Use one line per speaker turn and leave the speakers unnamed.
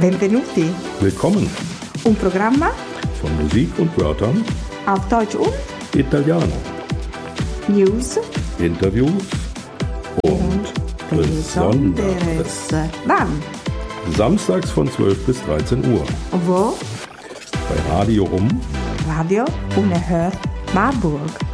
Benvenuti.
Willkommen.
Un programma
von Musik und Wörtern
auf Deutsch und
Italiano.
News,
Interviews und Besonderes.
Wann?
Samstags von 12 bis 13 Uhr.
Wo?
Bei Radio
Radio Unerhört Marburg.